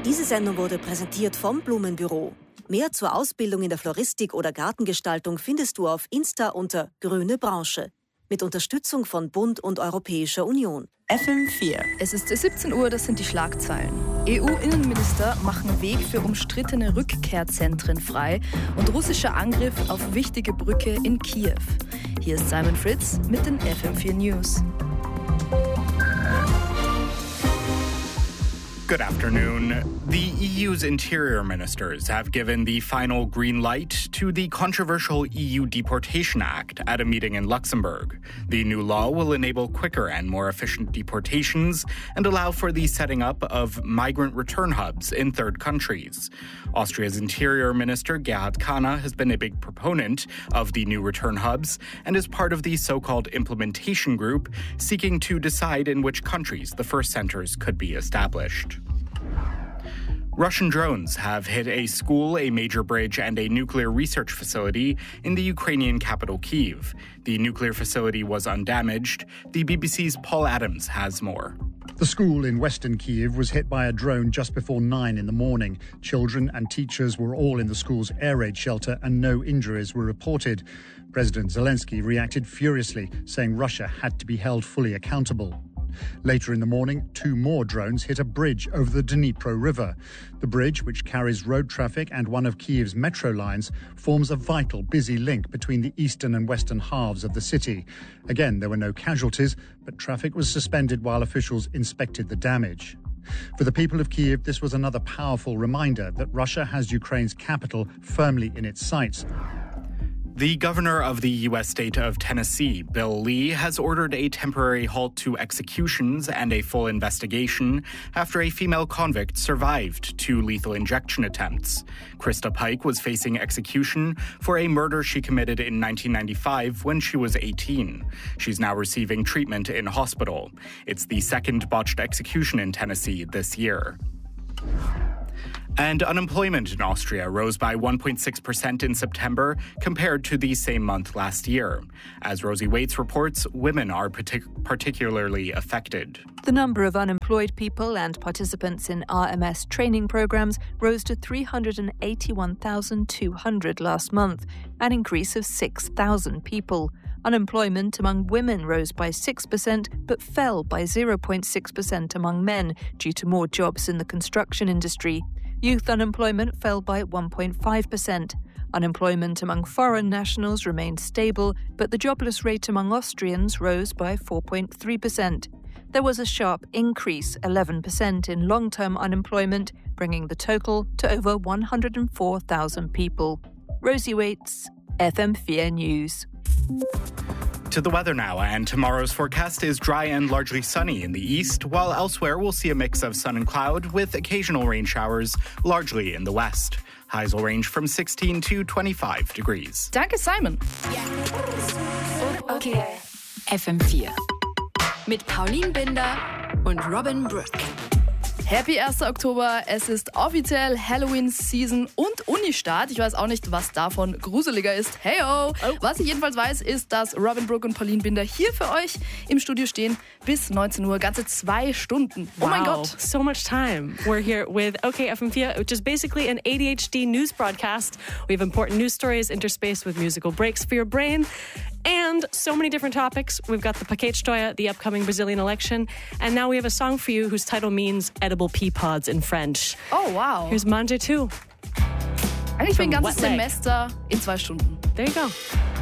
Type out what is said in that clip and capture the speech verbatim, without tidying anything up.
Diese Sendung wurde präsentiert vom Blumenbüro. Mehr zur Ausbildung in der Floristik oder Gartengestaltung findest du auf Insta unter Grüne Branche. Mit Unterstützung von Bund und Europäischer Union. F M vier. Es ist siebzehn Uhr, das sind die Schlagzeilen. E U-Innenminister machen Weg für umstrittene Rückkehrzentren frei und russischer Angriff auf wichtige Brücke in Kiew. Hier ist Simon Fritz mit den F M vier News. Good afternoon. The E U's interior ministers have given the final green light to the controversial E U Deportation Act at a meeting in Luxembourg. The new law will enable quicker and more efficient deportations and allow for the setting up of migrant return hubs in third countries. Austria's interior minister Gerhard Kahner has been a big proponent of the new return hubs and is part of the so-called implementation group seeking to decide in which countries the first centers could be established. Russian drones have hit a school, a major bridge, and a nuclear research facility in the Ukrainian capital, Kyiv. The nuclear facility was undamaged. The B B C's Paul Adams has more. The school in western Kyiv was hit by a drone just before nine in the morning. Children and teachers were all in the school's air raid shelter and no injuries were reported. President Zelensky reacted furiously, saying Russia had to be held fully accountable. Later in the morning, two more drones hit a bridge over the Dnipro River. The bridge, which carries road traffic and one of Kyiv's metro lines, forms a vital, busy link between the eastern and western halves of the city. Again, there were no casualties, but traffic was suspended while officials inspected the damage. For the people of Kyiv, this was another powerful reminder that Russia has Ukraine's capital firmly in its sights. The governor of the U S state of Tennessee, Bill Lee, has ordered a temporary halt to executions and a full investigation after a female convict survived two lethal injection attempts. Krista Pike was facing execution for a murder she committed in nineteen ninety-five when she was eighteen. She's now receiving treatment in hospital. It's the second botched execution in Tennessee this year. And unemployment in Austria rose by one point six percent in September compared to the same month last year. As Rosie Waits reports, women are partic- particularly affected. The number of unemployed people and participants in R M S training programs rose to three hundred eighty-one thousand two hundred last month, an increase of six thousand people. Unemployment among women rose by six percent but fell by zero point six percent among men due to more jobs in the construction industry. Youth unemployment fell by one point five percent. Unemployment among foreign nationals remained stable, but the jobless rate among Austrians rose by four point three percent. There was a sharp increase, eleven percent, in long-term unemployment, bringing the total to over one hundred four thousand people. Rosie Waits, F M four News. To the weather now, and tomorrow's forecast is dry and largely sunny in the east, while elsewhere we'll see a mix of sun and cloud with occasional rain showers, largely in the west. Highs will range from sixteen to twenty-five degrees. Danke, Simon. Okay. F M vier. Mit Pauline Binder und Robin Brooke. Happy erster Oktober, es ist offiziell Halloween-Season und Uni-Start. Ich weiß auch nicht, was davon gruseliger ist. Heyo! Oh. Was ich jedenfalls weiß, ist, dass Robin Brooke und Pauline Binder hier für euch im Studio stehen bis neunzehn Uhr, ganze zwei Stunden. Wow, oh mein Gott! So much time. We're here with OK F M vier, which is basically an A D H D news broadcast. We have important news stories interspaced with musical breaks for your brain. And so many different topics. We've got the Paketsteuer, the upcoming Brazilian election, and now we have a song for you whose title means edible pea pods in French. Oh, wow. Here's Manje two. Eigentlich bin ein ganzes Wet Leg. Semester in zwei Stunden. There you go.